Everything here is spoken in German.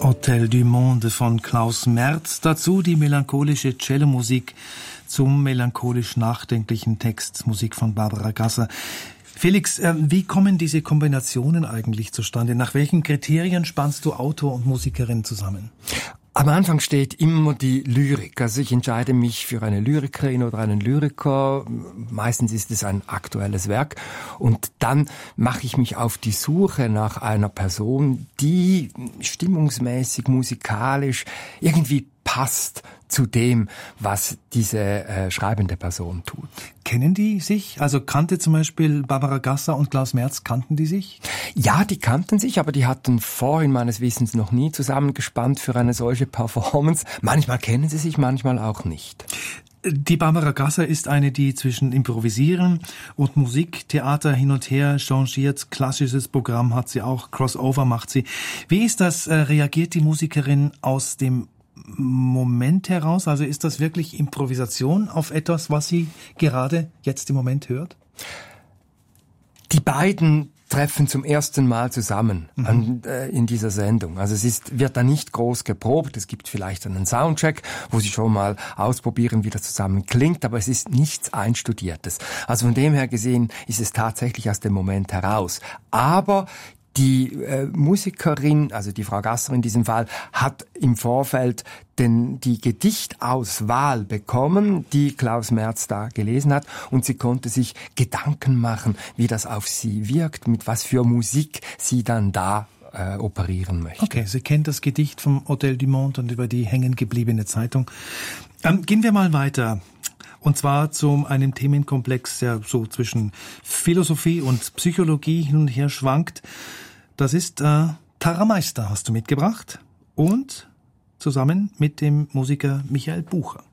Hôtel du Monde von Klaus Merz. Dazu die melancholische Cellomusik zum melancholisch nachdenklichen Text, Musik von Barbara Gasser. Felix, wie kommen diese Kombinationen eigentlich zustande? Nach welchen Kriterien spannst du Autor und Musikerin zusammen? Am Anfang steht immer die Lyrik. Also ich entscheide mich für eine Lyrikerin oder einen Lyriker. Meistens ist es ein aktuelles Werk. Und dann mache ich mich auf die Suche nach einer Person, die stimmungsmäßig, musikalisch irgendwie passt zu dem, was diese schreibende Person tut. Kennen die sich? Also kannte zum Beispiel Barbara Gasser und Klaus Merz, kannten die sich? Ja, die kannten sich, aber die hatten vorhin meines Wissens noch nie zusammengespannt für eine solche Performance. Manchmal kennen sie sich, manchmal auch nicht. Die Barbara Gasser ist eine, die zwischen Improvisieren und Musiktheater hin und her changiert. Klassisches Programm hat sie auch, Crossover macht sie. Wie ist das? Reagiert die Musikerin aus dem Moment heraus? Also ist das wirklich Improvisation auf etwas, was sie gerade jetzt im Moment hört? Die beiden treffen zum ersten Mal zusammen in dieser Sendung. Also wird da nicht groß geprobt. Es gibt vielleicht einen Soundcheck, wo sie schon mal ausprobieren, wie das zusammen klingt, aber es ist nichts Einstudiertes. Also von dem her gesehen ist es tatsächlich aus dem Moment heraus. Aber die Musikerin, also die Frau Gasser in diesem Fall, hat im Vorfeld die Gedichtauswahl bekommen, die Klaus Merz da gelesen hat, und sie konnte sich Gedanken machen, wie das auf sie wirkt, mit was für Musik sie dann da operieren möchte. Okay, sie kennt das Gedicht vom Hôtel du Monde und über die hängen gebliebene Zeitung. Gehen wir mal weiter. Und zwar zu einem Themenkomplex, der so zwischen Philosophie und Psychologie hin und her schwankt. Das ist Tara Meister hast du mitgebracht und zusammen mit dem Musiker Michael Bucher.